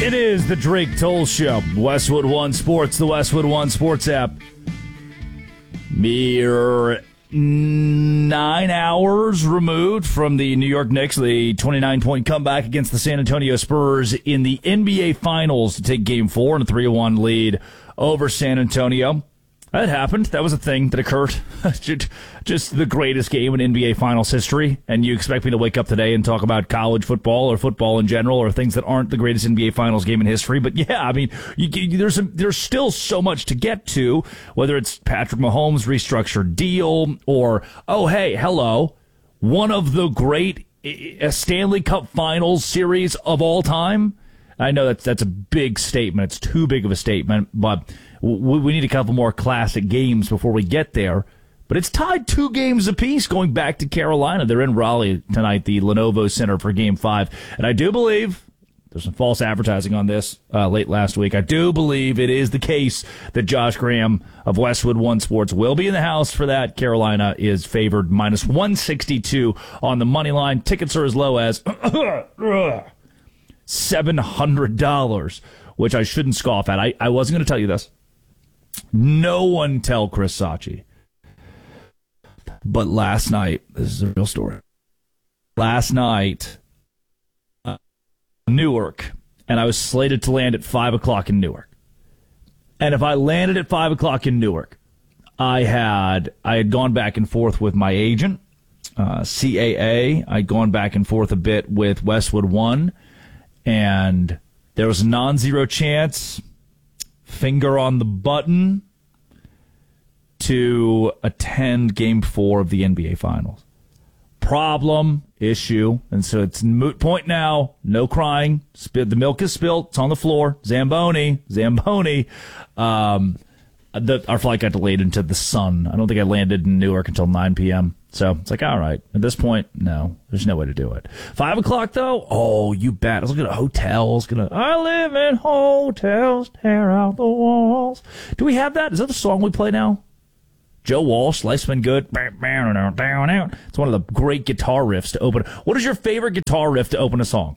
It is the Drake Toll Show. Westwood One Sports, the Westwood One Sports app. Mere 9 hours removed from the New York Knicks, the 29-point comeback against the San Antonio Spurs in the NBA Finals to take Game 4 and a 3-1 lead over San Antonio. That happened. That was a thing that occurred. Just the greatest game in NBA Finals history. And you expect me to wake up today and talk about college football or football in general or things that aren't the greatest NBA Finals game in history. But yeah, I mean, there's still so much to get to, whether it's Patrick Mahomes' restructured deal or, oh, hey, hello, one of the great Stanley Cup Finals series of all time. I know that's a big statement. It's too big of a statement, but we need a couple more classic games before we get there. But it's tied 2 games apiece going back to Carolina. They're in Raleigh tonight, the Lenovo Center for Game 5. And I do believe, there's some false advertising on this late last week, I do believe it is the case that Josh Graham of Westwood One Sports will be in the house for that. Carolina is favored minus 162 on the money line. Tickets are as low as $700, which I shouldn't scoff at. I wasn't going to tell you this. No one tell Chris Sachi. But last night, this is a real story. Last night, Newark, and I was slated to land at 5 o'clock in Newark. And if I landed at 5 o'clock in Newark, I had gone back and forth with my agent, CAA. I'd gone back and forth a bit with Westwood One, and there was a non-zero chance, finger on the button, to attend Game 4 of the NBA Finals. Problem, issue, and so it's moot point now. No crying. The milk is spilt. It's on the floor. Zamboni. Our flight got delayed into the sun. I don't think I landed in Newark until 9 p.m. So it's like, all right. At this point, no. There's no way to do it. 5 o'clock, though? Oh, you bet. I was looking at hotels. I live in hotels, tear out the walls. Do we have that? Is that the song we play now? Joe Walsh, Life's Been Good. It's one of the great guitar riffs to open. What is your favorite guitar riff to open a song?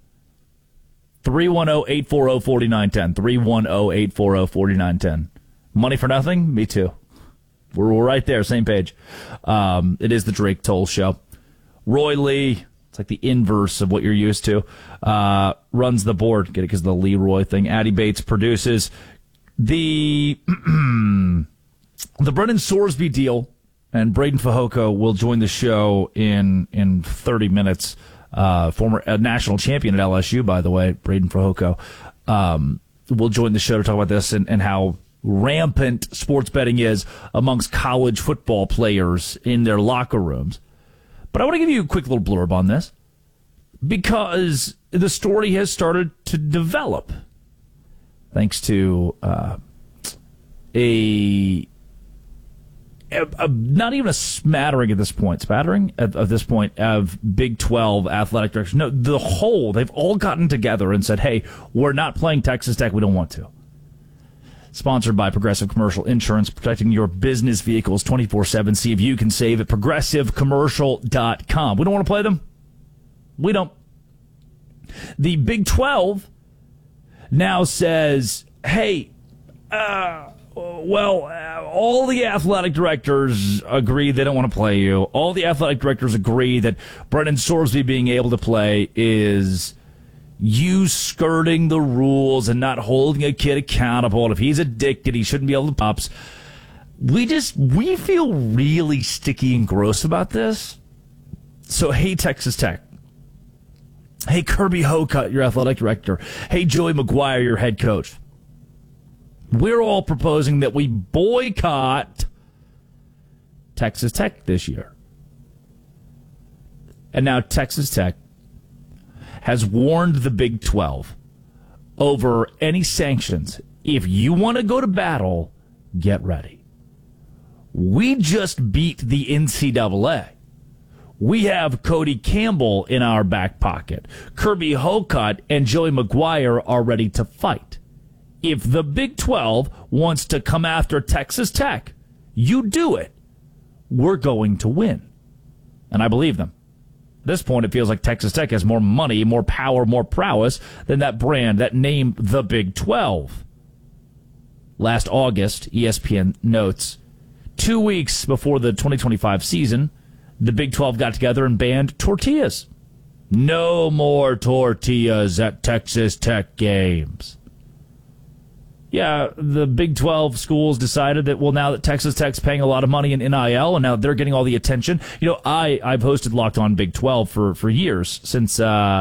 310-840-4910. 310-840-4910. Money for nothing? Me too. We're right there, same page. It is the Drake Toll Show. Roy Lee, it's like the inverse of what you're used to, runs the board. Get it because of the Leroy thing. Addie Bates produces. The Brendan Sorsby deal, and Braden Fajoko will join the show in 30 minutes. Former national champion at LSU, by the way, Braden Fajoko, will join the show to talk about this and how rampant sports betting is amongst college football players in their locker rooms. But I want to give you a quick little blurb on this because the story has started to develop thanks to not even a smattering at this point, of Big 12 athletic directors. No, they've all gotten together and said, hey, we're not playing Texas Tech. We don't want to. Sponsored by Progressive Commercial Insurance, protecting your business vehicles 24/7. See if you can save at progressivecommercial.com. We don't want to play them. We don't. The Big 12 now says, hey, all the athletic directors agree they don't want to play you. All the athletic directors agree that Brendan Sorsby being able to play is you skirting the rules and not holding a kid accountable. And if he's addicted, he shouldn't be able to pops. We feel really sticky and gross about this. So, hey, Texas Tech. Hey, Kirby Hocutt, your athletic director. Hey, Joey McGuire, your head coach. We're all proposing that we boycott Texas Tech this year. And now Texas Tech has warned the Big 12 over any sanctions. If you want to go to battle, get ready. We just beat the NCAA. We have Cody Campbell in our back pocket. Kirby Hocutt and Joey McGuire are ready to fight. If the Big 12 wants to come after Texas Tech, you do it. We're going to win. And I believe them. At this point, it feels like Texas Tech has more money, more power, more prowess than that brand, that name, the Big 12. Last August, ESPN notes, 2 weeks before the 2025 season, the Big 12 got together and banned tortillas. No more tortillas at Texas Tech games. Yeah, the Big 12 schools decided that, well, now that Texas Tech's paying a lot of money in NIL and now they're getting all the attention. You know, I've hosted Locked On Big 12 for years, since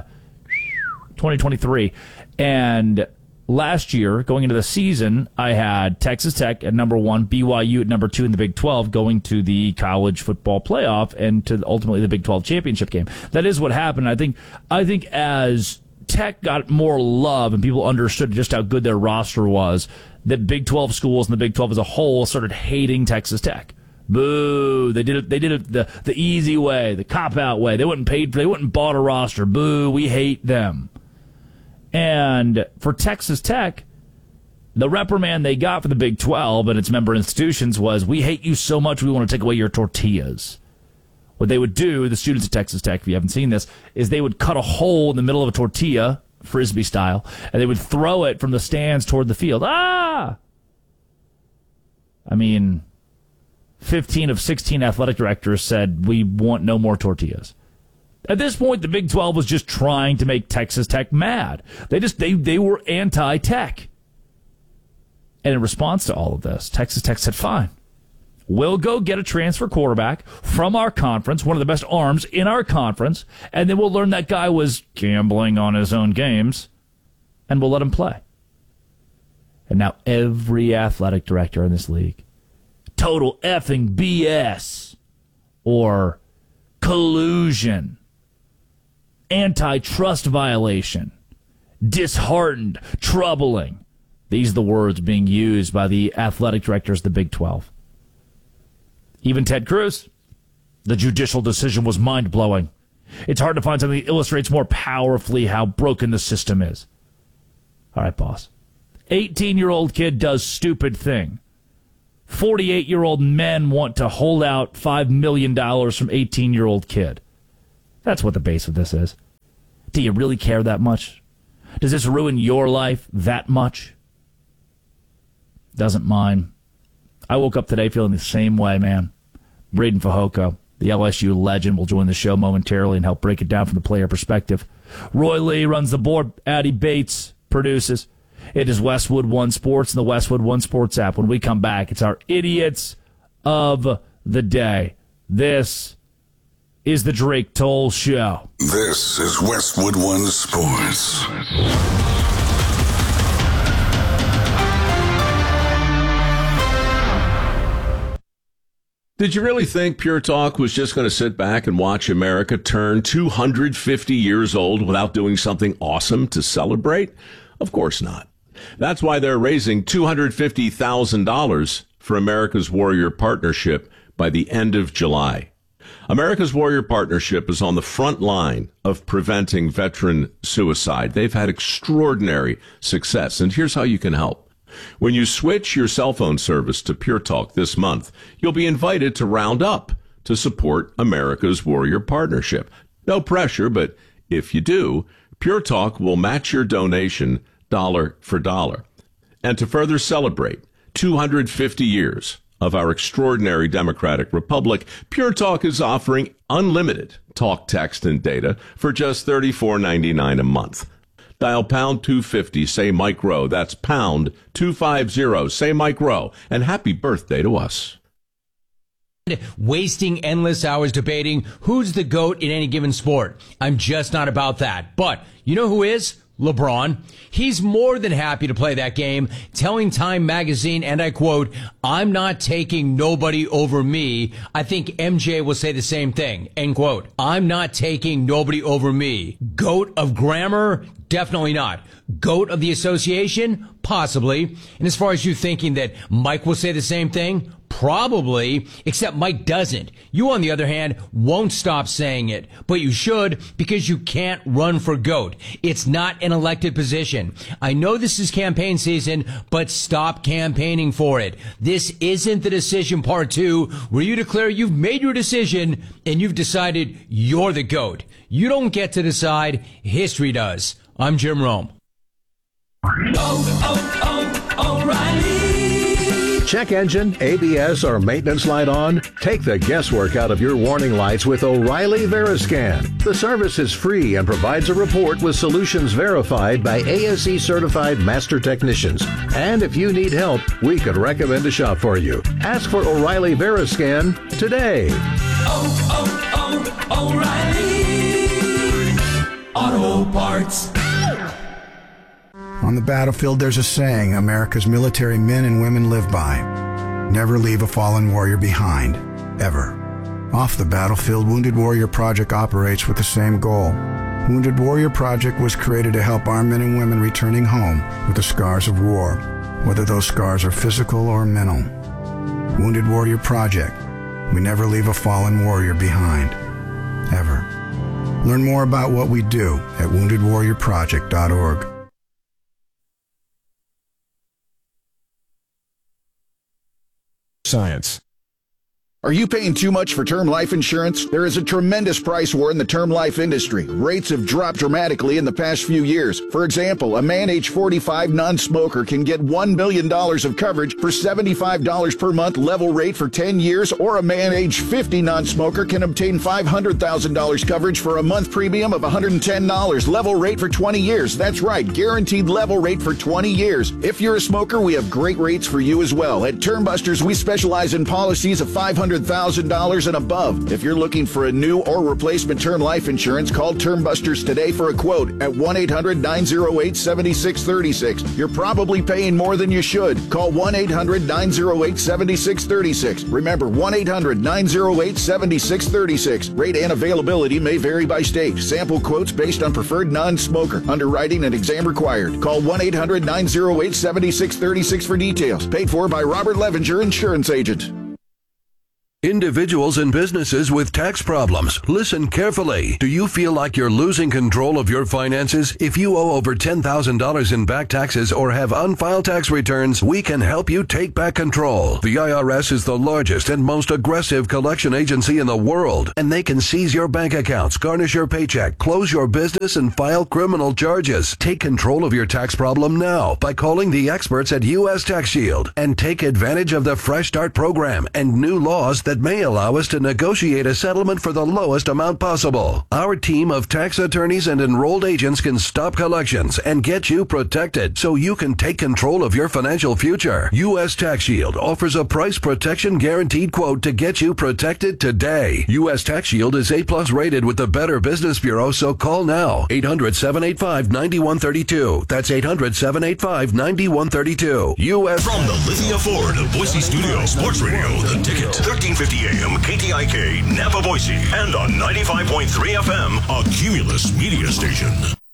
2023. And last year, going into the season, I had Texas Tech at number 1, BYU at number 2 in the Big 12, going to the college football playoff and to ultimately the Big 12 championship game. That is what happened. I think as Tech got more love and people understood just how good their roster was, that Big 12 schools and the Big 12 as a whole started hating Texas Tech. Boo! They did it the easy way, the cop-out way. They wouldn't bought a roster. Boo! We hate them. And for Texas Tech, the reprimand they got for the Big 12 and its member institutions was, we hate you so much we want to take away your tortillas. What they would do, the students at Texas Tech, if you haven't seen this, is they would cut a hole in the middle of a tortilla, Frisbee style, and they would throw it from the stands toward the field. I mean, 15 of 16 athletic directors said, we want no more tortillas. At this point, the Big 12 was just trying to make Texas Tech mad. They were anti-Tech. And in response to all of this, Texas Tech said, fine, we'll go get a transfer quarterback from our conference, one of the best arms in our conference, and then we'll learn that guy was gambling on his own games, and we'll let him play. And now every athletic director in this league, total effing BS, or collusion, antitrust violation, disheartened, troubling. These are the words being used by the athletic directors of the Big 12. Even Ted Cruz, the judicial decision was mind-blowing. It's hard to find something that illustrates more powerfully how broken the system is. All right, boss. 18-year-old kid does stupid thing. 48-year-old men want to hold out $5 million from 18-year-old kid. That's what the base of this is. Do you really care that much? Does this ruin your life that much? Doesn't mine. I woke up today feeling the same way, man. Braden Fajoko, the LSU legend, will join the show momentarily and help break it down from the player perspective. Roy Lee runs the board. Addie Bates produces. It is Westwood One Sports and the Westwood One Sports app. When we come back, it's our Idiots of the Day. This is the Drake Toll Show. This is Westwood One Sports. Did you really think Pure Talk was just going to sit back and watch America turn 250 years old without doing something awesome to celebrate? Of course not. That's why they're raising $250,000 for America's Warrior Partnership by the end of July. America's Warrior Partnership is on the front line of preventing veteran suicide. They've had extraordinary success, and here's how you can help. When you switch your cell phone service to Pure Talk this month, you'll be invited to round up to support America's Warrior Partnership. No pressure, but if you do, Pure Talk will match your donation dollar for dollar. And to further celebrate 250 years of our extraordinary democratic republic, Pure Talk is offering unlimited talk, text, and data for just $34.99 a month. Dial pound 250, say Mike Rowe. That's pound 250, say Mike Rowe. And happy birthday to us. Wasting endless hours debating who's the GOAT in any given sport. I'm just not about that. But you know who is? LeBron. He's more than happy to play that game, telling Time magazine, and I quote, "I'm not taking nobody over me." I think MJ will say the same thing, end quote. I'm not taking nobody over me. GOAT of grammar? Definitely not. GOAT of the association? Possibly. And as far as you thinking that Mike will say the same thing, Probably, except Mike doesn't. You, on the other hand, won't stop saying it. But you should, because you can't run for GOAT. It's not an elected position. I know this is campaign season, but stop campaigning for it. This isn't the decision part 2, where you declare you've made your decision and you've decided you're the GOAT. You don't get to decide. History does. I'm Jim Rome. O'Reilly. Check engine, ABS, or maintenance light on? Take the guesswork out of your warning lights with O'Reilly Veriscan. The service is free and provides a report with solutions verified by ASE certified master technicians. And if you need help, we could recommend a shop for you. Ask for O'Reilly Veriscan today. O'Reilly Auto Parts. On the battlefield, there's a saying America's military men and women live by. Never leave a fallen warrior behind, ever. Off the battlefield, Wounded Warrior Project operates with the same goal. Wounded Warrior Project was created to help our men and women returning home with the scars of war, whether those scars are physical or mental. Wounded Warrior Project. We never leave a fallen warrior behind, ever. Learn more about what we do at woundedwarriorproject.org. Science. Are you paying too much for term life insurance? There is a tremendous price war in the term life industry. Rates have dropped dramatically in the past few years. For example, a man age 45 non-smoker can get $1 million of coverage for $75 per month level rate for 10 years, or a man age 50 non-smoker can obtain $500,000 coverage for a month premium of $110 level rate for 20 years. That's right, guaranteed level rate for 20 years. If you're a smoker, we have great rates for you as well. At Term Busters, we specialize in policies of $500,000 and above. If you're looking for a new or replacement term life insurance, call Term Busters today for a quote at 1-800-908-7636. You're probably paying more than you should. Call 1-800-908-7636. Remember, 1-800-908-7636. Rate and availability may vary by state. Sample quotes based on preferred non-smoker. Underwriting and exam required. Call 1-800-908-7636 for details. Paid for by Robert Levinger, Insurance Agent. Individuals and businesses with tax problems, listen carefully. Do you feel like you're losing control of your finances? If you owe over $10,000 in back taxes or have unfiled tax returns, we can help you take back control. The IRS is the largest and most aggressive collection agency in the world, and they can seize your bank accounts, garnish your paycheck, close your business, and file criminal charges. Take control of your tax problem now by calling the experts at U.S. Tax Shield and take advantage of the Fresh Start program and new laws that may allow us to negotiate a settlement for the lowest amount possible. Our team of tax attorneys and enrolled agents can stop collections and get you protected so you can take control of your financial future. U.S. Tax Shield offers a price protection guaranteed quote to get you protected today. U.S. Tax Shield is A+ rated with the Better Business Bureau, so call now. 800-785-9132. That's 800-785-9132. U.S. From the Lithia Ford Boise Studio, Sports Radio, The Ticket, 1350 AM, KTIK, Napa, Boise, and on 95.3 FM, a Cumulus media station.